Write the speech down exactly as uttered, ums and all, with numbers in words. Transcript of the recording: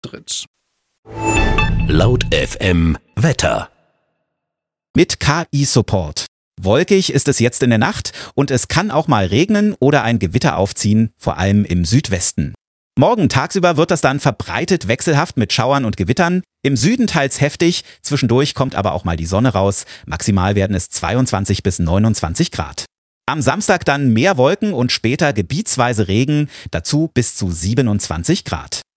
tritt. Laut F M Wetter. Mit K I-Support. Wolkig ist es jetzt in der Nacht und es kann auch mal regnen oder ein Gewitter aufziehen, vor allem im Südwesten. Morgen tagsüber wird das dann verbreitet wechselhaft mit Schauern und Gewittern. Im Süden teils heftig, zwischendurch kommt aber auch mal die Sonne raus. Maximal werden es zweiundzwanzig bis neunundzwanzig Grad. Am Samstag dann mehr Wolken und später gebietsweise Regen, dazu bis zu siebenundzwanzig Grad.